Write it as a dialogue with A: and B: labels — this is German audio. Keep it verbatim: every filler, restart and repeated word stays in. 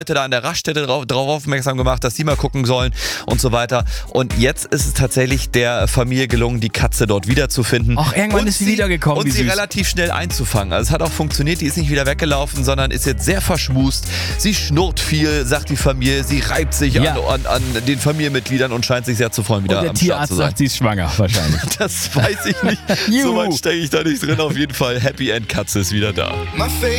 A: da an der Raststätte drauf, drauf aufmerksam gemacht, dass sie mal gucken sollen und so weiter. Und jetzt ist es tatsächlich der Familie gelungen, die Katze dort wiederzufinden.
B: Ach, irgendwann
A: und
B: ist sie wiedergekommen.
A: Und
B: wie
A: sie
B: süß.
A: relativ schnell einzufangen. Also es hat auch funktioniert, die ist nicht wieder weggelaufen, sondern ist jetzt sehr verschmust. Sie schnurrt viel, sagt die Familie, sie reibt sich
B: Ja.
A: an, an, an den Familienmitgliedern und scheint sich sehr zu freuen, wieder
B: Und der
A: am Start
B: Tierarzt
A: zu sein.
B: sagt, sie ist schwanger, wahrscheinlich.
A: Das weiß ich nicht. So
B: Juhu.
A: weit stecke ich da nicht drin. Auf jeden Fall, Happy End Katze ist wieder da.
C: My face